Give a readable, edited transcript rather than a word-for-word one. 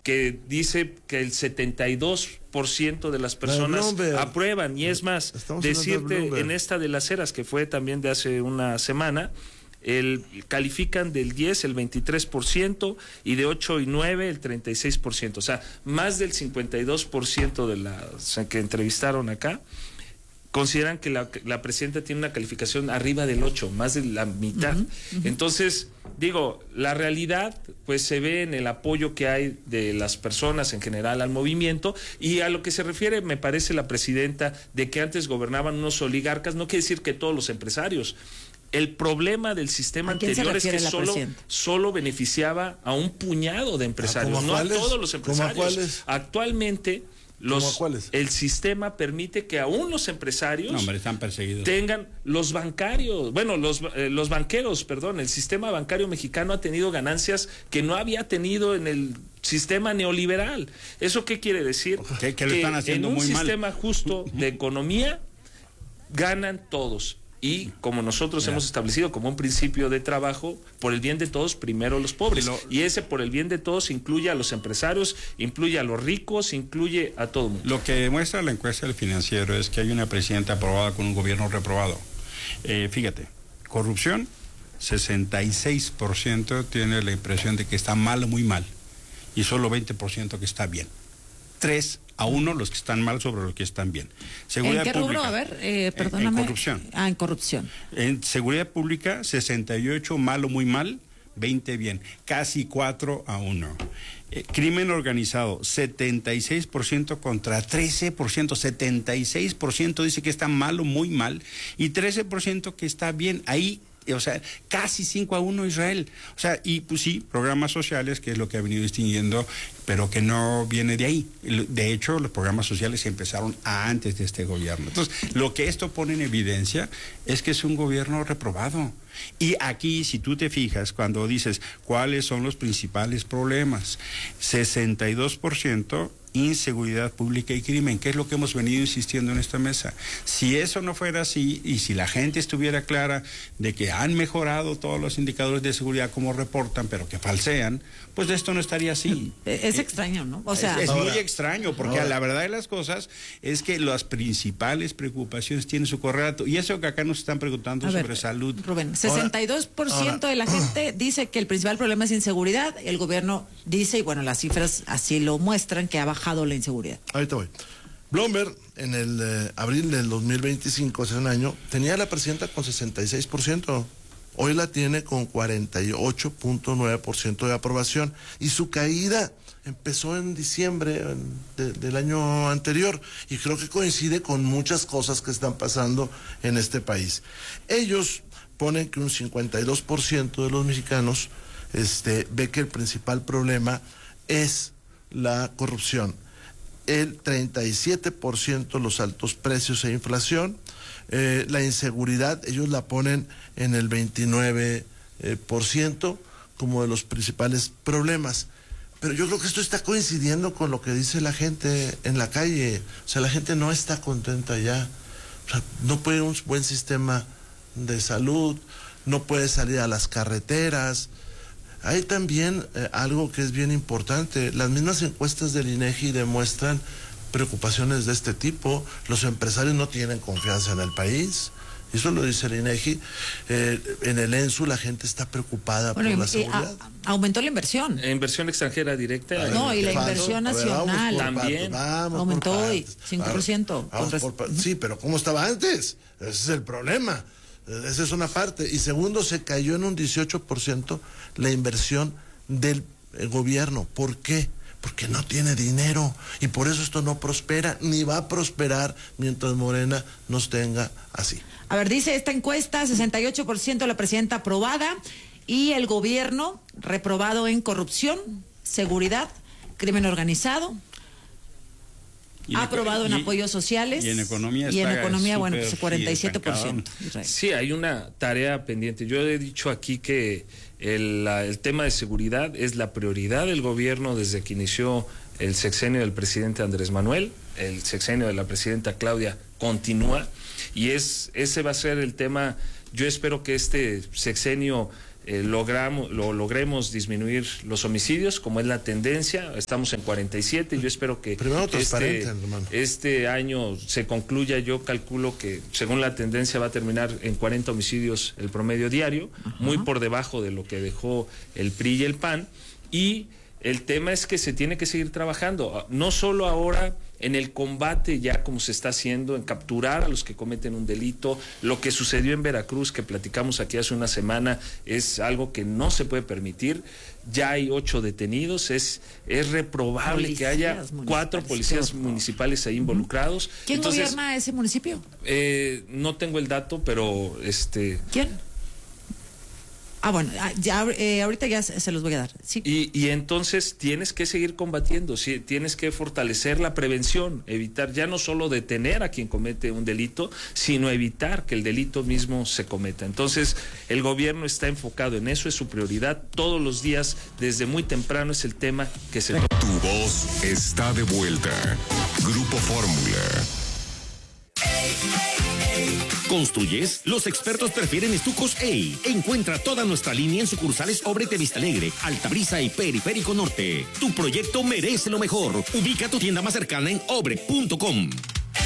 que dice que el 72% de las personas aprueban, y es más, decirte en esta de las Heras, que fue también de hace una semana, califican del 10 el 23% y de 8 y 9 el 36%, o sea, más del 52% de las que entrevistaron acá consideran que la presidenta tiene una calificación arriba del 8, más de la mitad. Entonces, digo, la realidad pues se ve en el apoyo que hay de las personas en general al movimiento, y a lo que se refiere, me parece, la presidenta, de que antes gobernaban unos oligarcas, no quiere decir que todos los empresarios. El problema del sistema anterior es que solo beneficiaba a un puñado de empresarios, no a todos los empresarios. Actualmente el sistema permite que aún los empresarios están perseguidos. Tengan los bancarios, los banqueros, perdón, el sistema bancario mexicano ha tenido ganancias que no había tenido en el sistema neoliberal. ¿Eso qué quiere decir? Que lo están haciendo en un muy sistema justo de economía ganan todos. Y como nosotros hemos establecido como un principio de trabajo, por el bien de todos, primero los pobres. Y ese por el bien de todos incluye a los empresarios, incluye a los ricos, incluye a todo el mundo. Lo que demuestra la encuesta del Financiero es que hay una presidenta aprobada con un gobierno reprobado. Fíjate, corrupción, 66% tiene la impresión de que está mal o muy mal, y solo 20% que está bien. 3-1 los que están mal sobre los que están bien. Seguridad ¿En qué rubro? pública, A ver, perdóname. En corrupción. En corrupción. En seguridad pública, 68 mal o muy mal, 20 bien. Casi 4-1. Crimen organizado, 76% contra 13%. 76% dice que está mal o muy mal, y 13% que está bien. Ahí, o sea, casi 5-1 Israel. O sea, y pues sí, programas sociales, que es lo que ha venido distinguiendo, pero que no viene de ahí. De hecho, los programas sociales empezaron antes de este gobierno. Entonces, lo que esto pone en evidencia es que es un gobierno reprobado. Y aquí, si tú te fijas, cuando dices cuáles son los principales problemas, 62% inseguridad pública y crimen, que es lo que hemos venido insistiendo en esta mesa. Si eso no fuera así, y si la gente estuviera clara de que han mejorado todos los indicadores de seguridad como reportan, pero que falsean, pues esto no estaría así. Es extraño, ¿no? O sea, es muy extraño, porque la verdad de las cosas es que las principales preocupaciones tienen su correlato, y eso que acá nos están preguntando sobre salud. Rubén, 62% de la gente dice que el principal problema es inseguridad. El gobierno dice, y bueno, las cifras así lo muestran, que ha bajado la inseguridad. Ahorita voy. Bloomberg, en el abril del 2025, hace un año, tenía a la presidenta con 66%. Hoy la tiene con 48.9% de aprobación. Y su caída empezó en diciembre del año anterior. Y creo que coincide con muchas cosas que están pasando en este país. Ellos ponen que un 52% de los mexicanos ve que el principal problema es la corrupción, el 37% los altos precios e inflación, la inseguridad, ellos la ponen en el 29% como de los principales problemas. Pero yo creo que esto está coincidiendo con lo que dice la gente en la calle. O sea, la gente no está contenta ya. O sea, no puede un buen sistema de salud, no puede salir a las carreteras. Hay también algo que es bien importante. Las mismas encuestas del INEGI demuestran preocupaciones de este tipo. Los empresarios no tienen confianza en el país. Eso lo dice el INEGI. En el ENSU la gente está preocupada por la seguridad. Aumentó la inversión. Inversión extranjera directa. No, y la inversión nacional también aumentó hoy 5%. Sí, pero ¿cómo estaba antes? Ese es el problema. Esa es una parte. Y segundo, se cayó en un 18% la inversión del gobierno. ¿Por qué? Porque no tiene dinero. Y por eso esto no prospera, ni va a prosperar mientras Morena nos tenga así. A ver, dice esta encuesta, 68% la presidenta aprobada y el gobierno reprobado en corrupción, seguridad, crimen organizado. Ha aprobado en apoyos sociales. Y en economía, bueno, pues 47%. Sí, hay una tarea pendiente. Yo he dicho aquí que el tema de seguridad es la prioridad del gobierno desde que inició el sexenio del presidente Andrés Manuel. El sexenio de la presidenta Claudia continúa, y ese va a ser el tema. Yo espero que este sexenio logremos disminuir los homicidios, como es la tendencia. Estamos en 47, yo espero que este año se concluya. Yo calculo que según la tendencia va a terminar en 40 homicidios el promedio diario, muy por debajo de lo que dejó el PRI y el PAN, y el tema es que se tiene que seguir trabajando, no solo ahora en el combate ya como se está haciendo, en capturar a los que cometen un delito. Lo que sucedió en Veracruz, que platicamos aquí hace una semana, es algo que no se puede permitir. Ya hay 8 detenidos, es reprobable que haya 4 policías municipales ahí involucrados. ¿Quién gobierna ese municipio? No tengo el dato, pero ¿Quién? Bueno, ahorita ya se los voy a dar. Sí. Y entonces tienes que seguir combatiendo, ¿sí? Tienes que fortalecer la prevención, evitar ya no solo detener a quien comete un delito, sino evitar que el delito mismo se cometa. Entonces el gobierno está enfocado en eso, es su prioridad. Todos los días, desde muy temprano, es el tema que se toca. Tu voz está de vuelta. Grupo Fórmula. ¿Construyes? Los expertos prefieren estucos EI. Encuentra toda nuestra línea en sucursales Obrete de Vista Alegre, Altabrisa y Periférico Norte. Tu proyecto merece lo mejor. Ubica tu tienda más cercana en obre.com.